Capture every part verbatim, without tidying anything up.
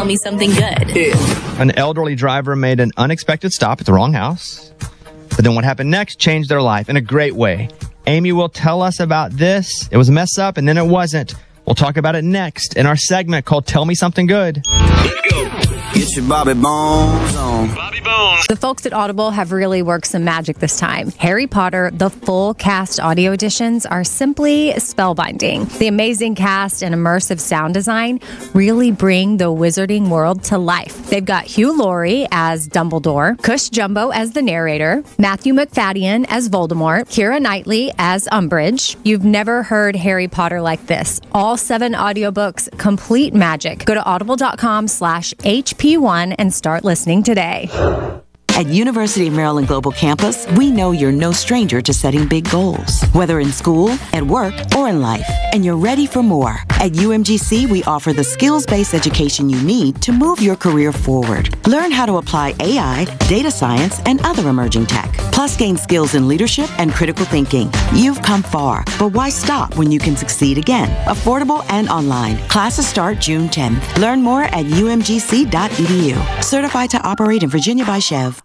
me something good. Yeah. An elderly driver made an unexpected stop at the wrong house. But then what happened next changed their life in a great way. Amy will tell us about this. It was a mess up, and then it wasn't. We'll talk about it next in our segment called Tell Me Something Good. Let's go. Get your Bobby Bones on. Bobby Bones. The folks at Audible have really worked some magic this time. Harry Potter, the full cast audio editions are simply spellbinding. The amazing cast and immersive sound design really bring the wizarding world to life. They've got Hugh Laurie as Dumbledore, Cush Jumbo as the narrator, Matthew McFadden as Voldemort, Keira Knightley as Umbridge. You've never heard Harry Potter like this. All seven audiobooks, complete magic. Go to audible.com slash HP1 and start listening today. At University of Maryland Global Campus, we know you're no stranger to setting big goals, whether in school, at work, or in life, and you're ready for more. At U M G C, we offer the skills-based education you need to move your career forward. Learn how to apply A I, data science, and other emerging tech, plus gain skills in leadership and critical thinking. You've come far, but why stop when you can succeed again? Affordable and online. Classes start June tenth. Learn more at U M G C dot E D U. Certified to operate in Virginia by Chev.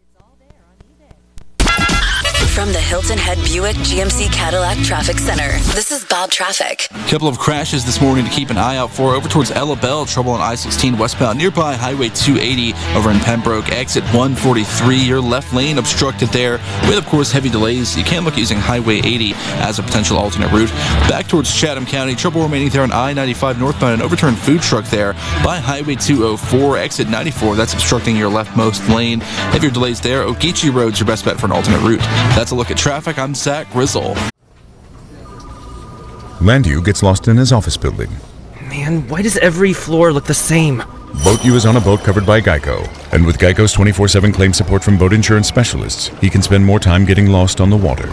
From the Hilton Head Buick G M C Cadillac Traffic Center, this is Bob Traffic. A couple of crashes this morning to keep an eye out for. Over towards Ella Bell, trouble on I sixteen westbound nearby Highway two eighty over in Pembroke. Exit one forty-three, your left lane obstructed there with, of course, heavy delays. You can look using Highway eighty as a potential alternate route. Back towards Chatham County, trouble remaining there on I ninety-five northbound. An overturned food truck there by Highway two oh four. Exit ninety-four, that's obstructing your leftmost lane. Heavier delays there. Ogeechee Road's your best bet for an alternate route. That's a look at traffic. I'm Zach Grizzle. Landu gets lost in his office building. Man, why does every floor look the same? BoatU is on a boat covered by Geico. And with Geico's twenty-four seven claim support from boat insurance specialists, he can spend more time getting lost on the water.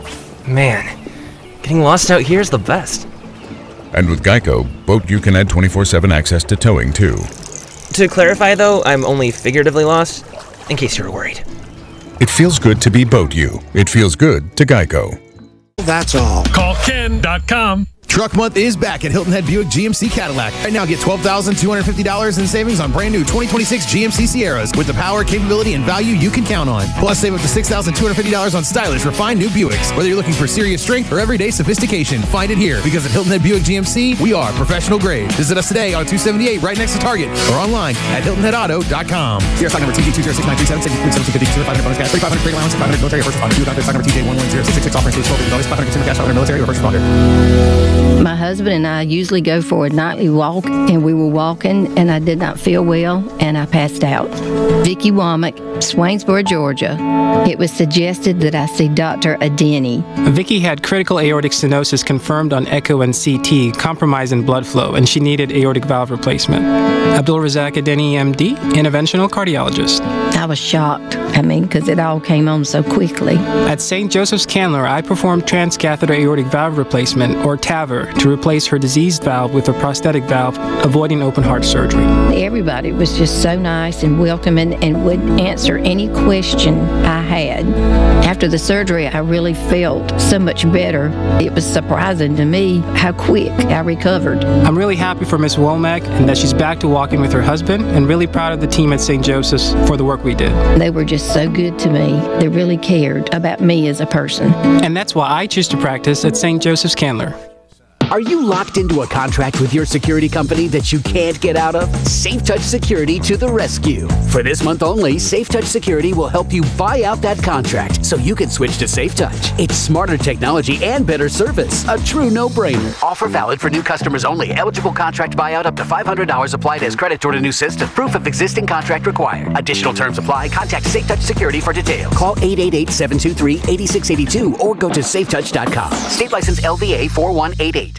Man, getting lost out here is the best. And with Geico, BoatU can add twenty-four seven access to towing, too. To clarify, though, I'm only figuratively lost, in case you're worried. It feels good to be BoatU. It feels good to Geico. That's all. Call Ken dot com. Truck Month is back at Hilton Head Buick G M C Cadillac. Right now, get twelve thousand two hundred fifty dollars in savings on brand new twenty twenty-six G M C Sierras with the power, capability, and value you can count on. Plus, save up to six thousand two hundred fifty dollars on stylish, refined new Buicks. Whether you're looking for serious strength or everyday sophistication, find it here. Because at Hilton Head Buick G M C, we are professional grade. Visit us today on two seventy-eight right next to Target or online at hilton head auto dot com. Sierra stock number T G two zero six nine three seven, seven two fifty, five hundred bonus cash, thirty-five hundred trade allowance, five hundred military, first responder. Stock number T J one one zero six six six, offering six twelve, five hundred consumer cash, five hundred military, or first responder. My husband and I usually go for a nightly walk, and we were walking, and I did not feel well, and I passed out. Vicki Womack, Swainsboro, Georgia. It was suggested that I see Doctor Adeni. Vicki had critical aortic stenosis confirmed on echo and C T, compromise in blood flow, and she needed aortic valve replacement. Abdul Razak Adeni, M D, interventional cardiologist. I was shocked, I mean, because it all came on so quickly. At Saint Joseph's Candler, I performed transcatheter aortic valve replacement, or T A V R, to replace her diseased valve with a prosthetic valve, avoiding open heart surgery. Everybody was just so nice and welcoming and would answer any question I had. After the surgery, I really felt so much better. It was surprising to me how quick I recovered. I'm really happy for Miss Womack and that she's back to walking with her husband, and really proud of the team at Saint Joseph's for the work we did. They were just so good to me. They really cared about me as a person. And that's why I choose to practice at Saint Joseph's Candler. Are you locked into a contract with your security company that you can't get out of? SafeTouch Security to the rescue. For this month only, SafeTouch Security will help you buy out that contract so you can switch to SafeTouch. It's smarter technology and better service. A true no-brainer. Offer valid for new customers only. Eligible contract buyout up to five hundred dollars applied as credit toward a new system. Proof of existing contract required. Additional terms apply. Contact SafeTouch Security for details. Call eight eight eight, seven two three, eight six eight two or go to safetouch dot com. State license L V A four one eight eight.